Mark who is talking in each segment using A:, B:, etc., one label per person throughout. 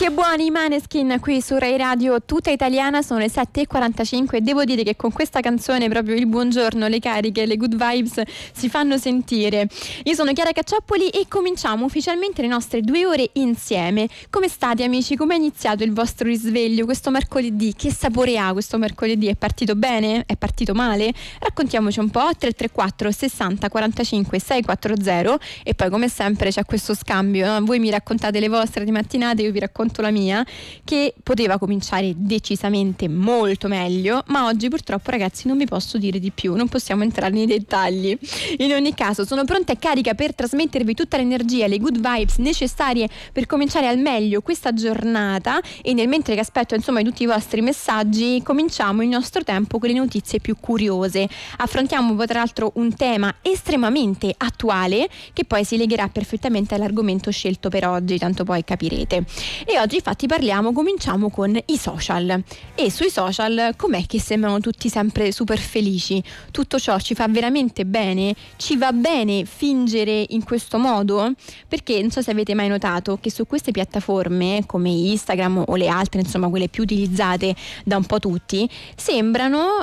A: Che buoni Maneskin qui su Rai Radio Tutta Italiana, sono le 7:45 e devo dire che con questa canzone proprio il buongiorno, le cariche, le good vibes si fanno sentire. Io sono Chiara Cacciappoli e cominciamo ufficialmente le nostre 2 ore insieme. Come state amici? Come è iniziato il vostro risveglio questo mercoledì? Che sapore ha questo mercoledì? È partito bene? È partito male? Raccontiamoci un po'. 334 60 45 640 e poi come sempre c'è questo scambio, no? Voi mi raccontate le vostre di mattinate, io vi racconto la mia, che poteva cominciare decisamente molto meglio, ma oggi purtroppo ragazzi non vi posso dire di più, non possiamo entrare nei dettagli. In ogni caso sono pronta e carica per trasmettervi tutta l'energia, le good vibes necessarie per cominciare al meglio questa giornata, e nel mentre che aspetto insomma tutti i vostri messaggi cominciamo il nostro tempo con le notizie più curiose. Affrontiamo poi tra l'altro un tema estremamente attuale che poi si legherà perfettamente all'argomento scelto per oggi, tanto poi capirete. E oggi infatti cominciamo con i social. E sui social com'è che sembrano tutti sempre super felici? Tutto ciò ci fa veramente bene? Ci va bene fingere in questo modo? Perché non so se avete mai notato che su queste piattaforme come Instagram o le altre, insomma quelle più utilizzate da un po' tutti, sembrano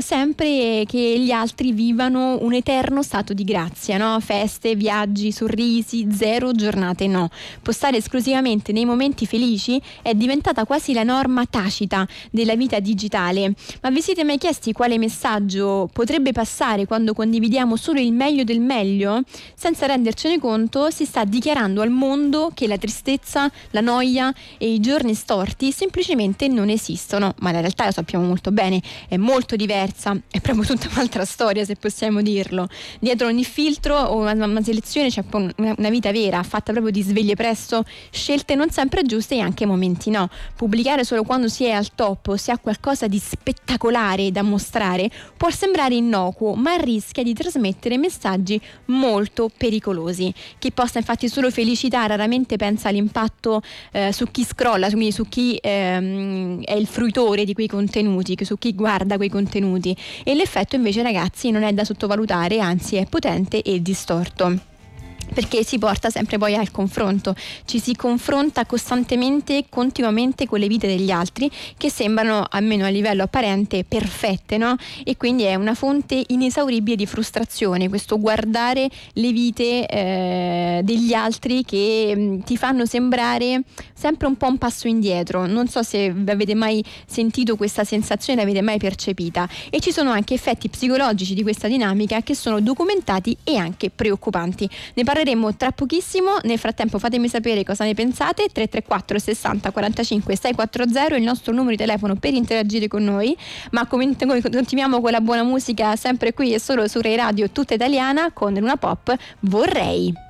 A: sempre che gli altri vivano un eterno stato di grazia, no? Feste, viaggi, sorrisi, zero giornate no. Postare esclusivamente nei momenti felici è diventata quasi la norma tacita della vita digitale. Ma vi siete mai chiesti quale messaggio potrebbe passare quando condividiamo solo il meglio del meglio? Senza rendercene conto si sta dichiarando al mondo che la tristezza, la noia e i giorni storti semplicemente non esistono, ma la realtà lo sappiamo molto bene, è molto diversa, è proprio tutta un'altra storia se possiamo dirlo. Dietro ogni filtro o una selezione c'è una vita vera, fatta proprio di sveglie presto, scelte non sempre giuste e anche momenti no. Pubblicare solo quando si è al top o si ha qualcosa di spettacolare da mostrare può sembrare innocuo, ma rischia di trasmettere messaggi molto pericolosi. Chi posta infatti solo felicità raramente pensa all'impatto su chi scrolla, quindi su chi è il fruitore di quei contenuti, su chi guarda quei contenuti, e l'effetto invece ragazzi non è da sottovalutare, anzi è potente e distorto, perché si porta sempre poi al confronto, ci si confronta costantemente, continuamente con le vite degli altri che sembrano, almeno a livello apparente, perfette, no? E quindi è una fonte inesauribile di frustrazione questo guardare le vite degli altri che ti fanno sembrare sempre un po' un passo indietro. Non so se avete mai sentito questa sensazione, l'avete mai percepita, e ci sono anche effetti psicologici di questa dinamica che sono documentati e anche preoccupanti. Ne parleremo tra pochissimo. Nel frattempo fatemi sapere cosa ne pensate. 334 60 45 640 il nostro numero di telefono per interagire con noi. Ma continuiamo con la buona musica sempre qui e solo su Rai Radio Tutta Italiana con Luna Pop, Vorrei.